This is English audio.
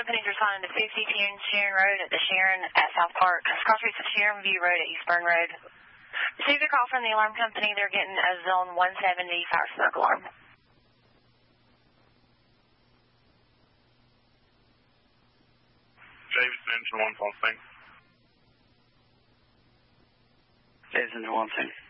company's responding to 50 Sharon Road at the Sharon at South Park. Cross streets of Sharon View Road at Eastburn Road. Received a call from the alarm company. They're getting a zone 170 fire smoke alarm. Davidson engine 1 false thing. Davidson 1 thing.